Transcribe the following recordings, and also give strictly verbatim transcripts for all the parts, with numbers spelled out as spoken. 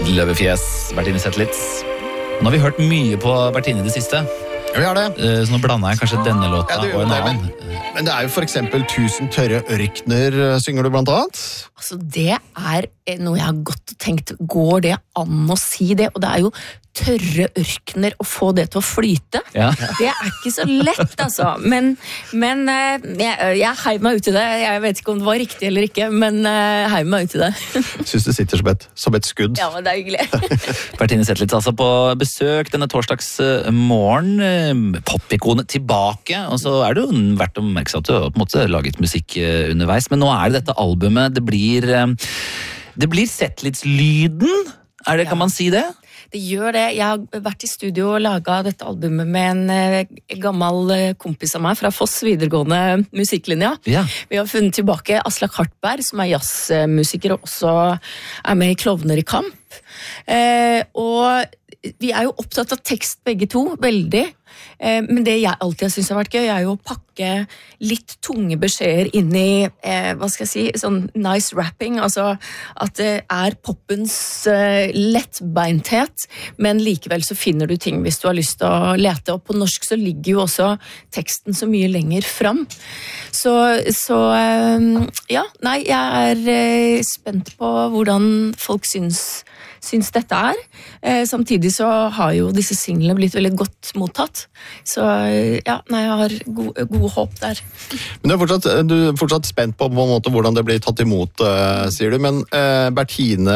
Løvefjes, Bertine Zetlitz. Nå har vi hørt mye på Bertine i det siste. Ja, vi har det. Eh, Så nå blander jeg kanskje denne låta Ja, du og gjør en det, annen. men, men det er jo for eksempel Tusen tørre ørkner, synger du blant annet. Altså, det er noe jeg har gått og tenkt, går det an å si det? Og det er jo tørre ørkner å få det til å flyte. Ja. Det er ikke så lett, altså. Men, men eh, jeg, jeg heiv meg ut i det. Jeg vet ikke om det var riktig eller ikke, men jeg heiv meg ut i det. Synes det sitter som et, som et skudd. Ja, men det er hyggelig. Bertine Zetlitz altså på besøk denne torsdags eh, morgen. eh, Popikonet tilbake. Og så er det jo verdt å merke seg at du har på en måte laget musikk eh, underveis. Men nå er det dette albumet. Det blir, eh, det blir Zetlitz-lyden. Er det, kan man si det? Det gjør det. Jeg har vært i studio og laget dette albumet med en eh, gammel eh, kompis av meg fra Foss videregående musikklinja. Ja. Vi har funnet tilbake Aslak Hartberg, som er jazzmusiker og også er med i Klovner i kamp. Eh, og vi er jo opptatt av tekst begge to, veldig. Eh, men det jeg alltid har syntes har vært gøy, er jo å pakke litt tunge beskjeder inn i, eh, hva skal jeg si, sånn nice rapping. Altså at det er poppens eh, lettbeinthet, men likevel så finner du ting hvis du har lyst til å lete. Og på norsk så ligger jo også teksten så mye lenger fram. Så, så eh, ja, nei, jeg er eh, spent på hvordan folk syns syns dette er. Eh, samtidig så har jo disse singlene blitt veldig godt mottatt. Så ja, nei, jeg har god, god håp der. Men du er fortsatt, du er fortsatt spent på, på en måte, hvordan det blir tatt imot, uh, sier du. Men uh, Bertine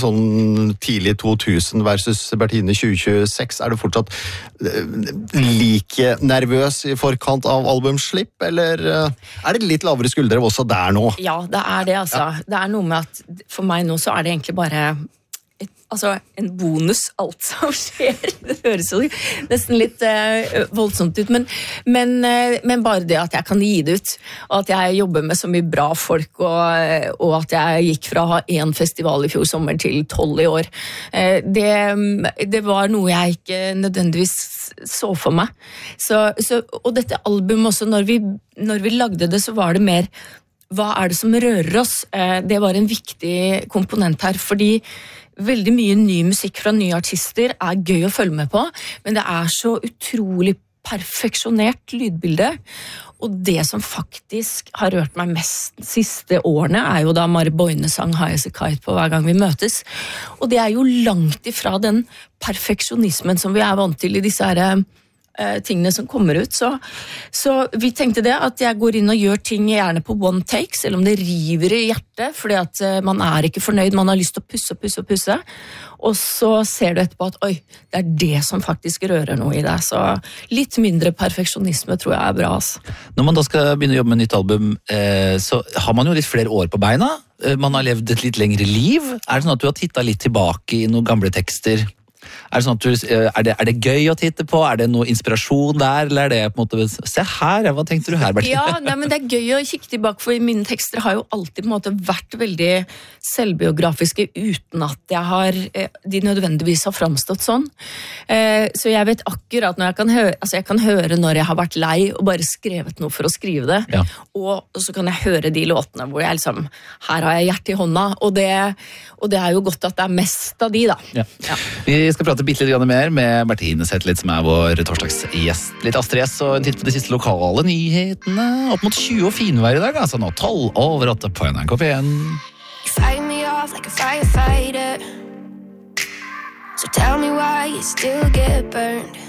sånn tidlig to tusen versus Bertine tjue tjueseks, er du fortsatt uh, like nervøs i forkant av albumslipp, eller uh, er det litt lavere skuldre også der nå? Ja, det er det, altså. Ja. Det er noe med at for meg nå så er det egentlig bare et, altså en bonus, alt som skjer. Det høres jo nesten litt uh, voldsomt ut, men, men, uh, men bare det at jeg kan gi det ut, og at jeg jobber med så mye bra folk, og, og at jeg gikk fra å ha en festival i fjor sommer til tolv i år, uh, det, det var noe jeg ikke nødvendigvis så for meg. Så, så, og dette albumet også, når vi, når vi lagde det, så var det mer hva er det som rører oss? Uh, det var en viktig komponent her, fordi veldig mye ny musikk fra nye artister er gøy å følge med på, men det er så utrolig perfeksjonert lydbilde. Og det som faktisk har rørt meg mest de siste årene, er jo da Mari Boine sang High as a Kite på Hver gang vi møtes. Og det er jo langt ifra den perfeksjonismen som vi er vant til i disse her tingene som kommer ut, så, så vi tenkte det at jeg går inn og gjør ting gjerne på one take, selv om det river i hjertet, fordi at man er ikke fornøyd, man har lyst til å pusse og pusse og pusse, og så ser du etterpå at oi, det er det som faktisk rører noe i deg, så litt mindre perfeksjonisme tror jeg er bra. Altså. Når man da skal begynne å jobbe med nytt album, eh, så har man jo litt flere år på beina, man har levd et litt lengre liv. Er det sånn at du har tittet litt tilbake i noen gamle tekster? Er det, sånn at du, er, det, er det gøy å titte på? Er det noe inspirasjon der? Eller er det på en måte, se her, hva tenkte du her, Bertine? Ja, nei, men det er gøy å kikke tilbake, for mine tekster har jo alltid på en måte vært veldig selvbiografiske, uten at jeg har, de nødvendigvis har framstått sånn. Så jeg vet akkurat når jeg kan høre, altså jeg kan høre når jeg har vært lei og bare skrevet noe for å skrive det, ja. og, og så kan jeg høre de låtene hvor jeg liksom, her har jeg hjertet i hånda, og det, og det er jo godt at det er mest av de da. Ja. Ja. Vi skal prate bitte litt mer med Bertine Zetlitz, som er vår torsdagsgjest. Litt Astrid S og en titt på de siste lokale nyhetene. Opp mot tjue og finvær i dag, altså nå tolv over åtte på N R K P en. You fight me off like a firefighter, so tell me why you still get burned.